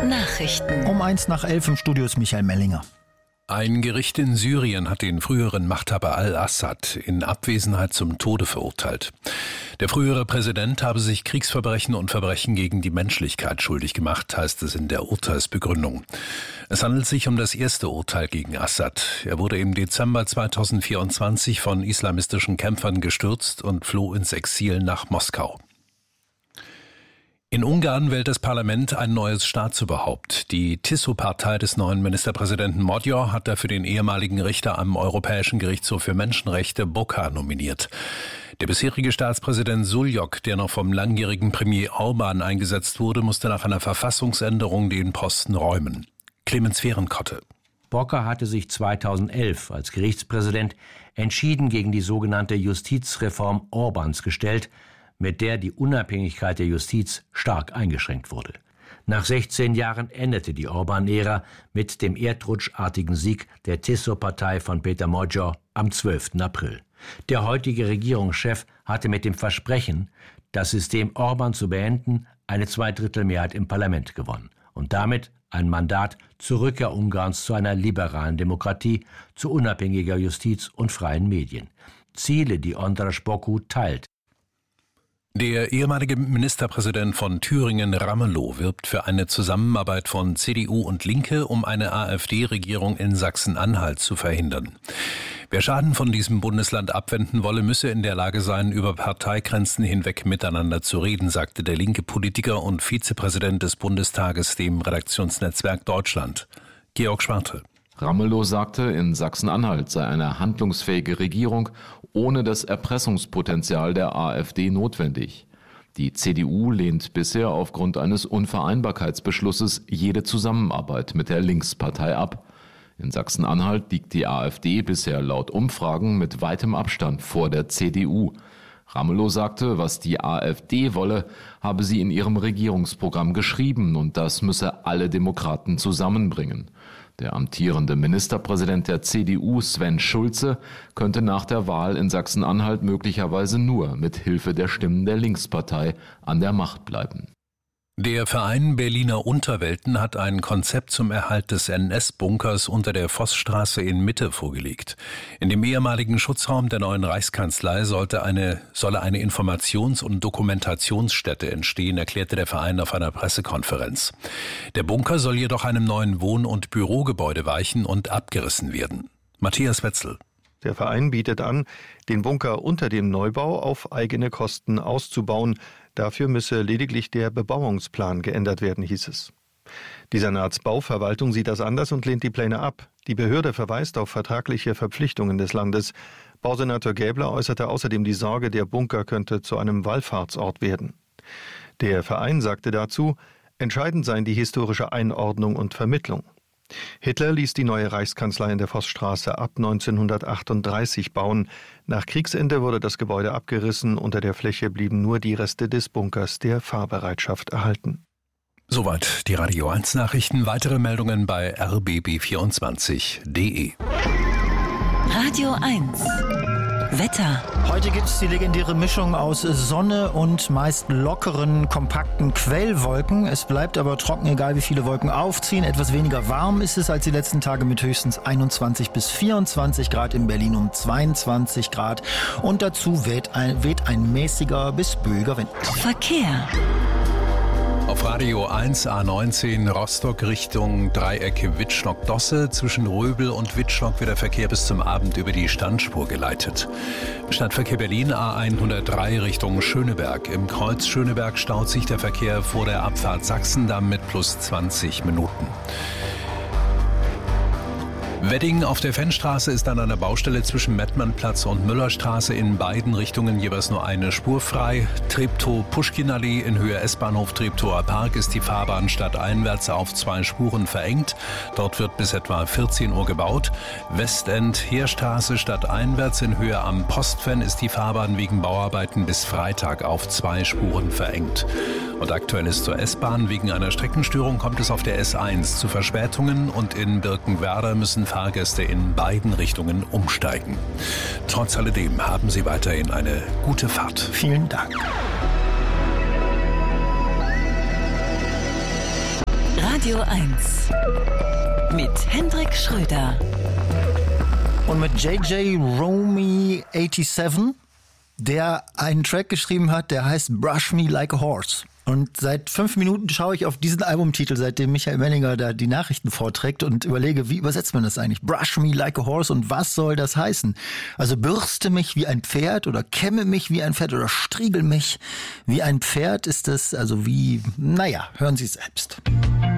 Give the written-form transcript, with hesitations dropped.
Nachrichten. Um 11:01 im Studio ist Michael Mellinger. Ein Gericht in Syrien hat den früheren Machthaber al-Assad in Abwesenheit zum Tode verurteilt. Der frühere Präsident habe sich Kriegsverbrechen und Verbrechen gegen die Menschlichkeit schuldig gemacht, heißt es in der Urteilsbegründung. Es handelt sich um das erste Urteil gegen Assad. Er wurde im Dezember 2024 von islamistischen Kämpfern gestürzt und floh ins Exil nach Moskau. In Ungarn wählt das Parlament ein neues Staatsoberhaupt. Die TISO-Partei des neuen Ministerpräsidenten Magyar hat dafür den ehemaligen Richter am Europäischen Gerichtshof für Menschenrechte Boka nominiert. Der bisherige Staatspräsident Suljok, der noch vom langjährigen Premier Orbán eingesetzt wurde, musste nach einer Verfassungsänderung den Posten räumen. Clemens Fehrenkotte. Boka hatte sich 2011 als Gerichtspräsident entschieden gegen die sogenannte Justizreform Orbáns gestellt, mit der die Unabhängigkeit der Justiz stark eingeschränkt wurde. Nach 16 Jahren endete die Orbán-Ära mit dem erdrutschartigen Sieg der TISO-Partei von Peter Magyar am 12. April. Der heutige Regierungschef hatte mit dem Versprechen, das System Orbán zu beenden, eine Zweidrittelmehrheit im Parlament gewonnen und damit ein Mandat zur Rückkehr Ungarns zu einer liberalen Demokratie, zu unabhängiger Justiz und freien Medien. Ziele, die András Boku teilt. Der ehemalige Ministerpräsident von Thüringen, Ramelow, wirbt für eine Zusammenarbeit von CDU und Linke, um eine AfD-Regierung in Sachsen-Anhalt zu verhindern. Wer Schaden von diesem Bundesland abwenden wolle, müsse in der Lage sein, über Parteigrenzen hinweg miteinander zu reden, sagte der linke Politiker und Vizepräsident des Bundestages dem Redaktionsnetzwerk Deutschland. Georg Schwarte. Ramelow sagte, in Sachsen-Anhalt sei eine handlungsfähige Regierung ohne das Erpressungspotenzial der AfD notwendig. Die CDU lehnt bisher aufgrund eines Unvereinbarkeitsbeschlusses jede Zusammenarbeit mit der Linkspartei ab. In Sachsen-Anhalt liegt die AfD bisher laut Umfragen mit weitem Abstand vor der CDU. Ramelow sagte, was die AfD wolle, habe sie in ihrem Regierungsprogramm geschrieben und das müsse alle Demokraten zusammenbringen. Der amtierende Ministerpräsident der CDU, Sven Schulze, könnte nach der Wahl in Sachsen-Anhalt möglicherweise nur mit Hilfe der Stimmen der Linkspartei an der Macht bleiben. Der Verein Berliner Unterwelten hat ein Konzept zum Erhalt des NS-Bunkers unter der Vossstraße in Mitte vorgelegt. In dem ehemaligen Schutzraum der neuen Reichskanzlei solle eine Informations- und Dokumentationsstätte entstehen, erklärte der Verein auf einer Pressekonferenz. Der Bunker soll jedoch einem neuen Wohn- und Bürogebäude weichen und abgerissen werden. Matthias Wetzel. Der Verein bietet an, den Bunker unter dem Neubau auf eigene Kosten auszubauen. Dafür müsse lediglich der Bebauungsplan geändert werden, hieß es. Die Senatsbauverwaltung sieht das anders und lehnt die Pläne ab. Die Behörde verweist auf vertragliche Verpflichtungen des Landes. Bausenator Gäbler äußerte außerdem die Sorge, der Bunker könnte zu einem Wallfahrtsort werden. Der Verein sagte dazu, entscheidend seien die historische Einordnung und Vermittlung. Hitler ließ die neue Reichskanzlei in der Vossstraße ab 1938 bauen. Nach Kriegsende wurde das Gebäude abgerissen. Unter der Fläche blieben nur die Reste des Bunkers der Fahrbereitschaft erhalten. Soweit die Radio 1 Nachrichten. Weitere Meldungen bei rbb24.de. Radio 1 Wetter. Heute gibt es die legendäre Mischung aus Sonne und meist lockeren, kompakten Quellwolken. Es bleibt aber trocken, egal wie viele Wolken aufziehen. Etwas weniger warm ist es als die letzten Tage mit höchstens 21 bis 24 Grad, in Berlin um 22 Grad. Und dazu weht ein mäßiger bis böiger Wind. Verkehr. Auf Radio 1 A19 Rostock Richtung Dreiecke Wittstock-Dosse. Zwischen Röbel und Wittstock wird der Verkehr bis zum Abend über die Standspur geleitet. Stadtverkehr Berlin A103 Richtung Schöneberg. Im Kreuz Schöneberg staut sich der Verkehr vor der Abfahrt Sachsendamm mit plus 20 Minuten. Wedding auf der Fennstraße ist an einer Baustelle zwischen Mettmannplatz und Müllerstraße in beiden Richtungen jeweils nur eine Spur frei. Treptow-Puschkin-Allee in Höhe S-Bahnhof Treptower Park ist die Fahrbahn stadteinwärts auf 2 Spuren verengt. Dort wird bis etwa 14 Uhr gebaut. Westend-Heerstraße stadteinwärts in Höhe am Postfenn ist die Fahrbahn wegen Bauarbeiten bis Freitag auf 2 Spuren verengt. Und aktuell ist zur S-Bahn wegen einer Streckenstörung kommt es auf der S1 zu Verspätungen und in Birkenwerder müssen Fahrgäste in beiden Richtungen umsteigen. Trotz alledem haben Sie weiterhin eine gute Fahrt. Vielen Dank. Radio 1 mit Hendrik Schröder. Und mit JJ Romy 87, der einen Track geschrieben hat, der heißt Brush Me Like a Horse. Und seit 5 Minuten schaue ich auf diesen Albumtitel, seitdem Michael Menninger da die Nachrichten vorträgt und überlege, wie übersetzt man das eigentlich? Brush me like a horse, und was soll das heißen? Also bürste mich wie ein Pferd oder kämme mich wie ein Pferd oder striegel mich wie ein Pferd, ist das also wie, naja, hören Sie selbst.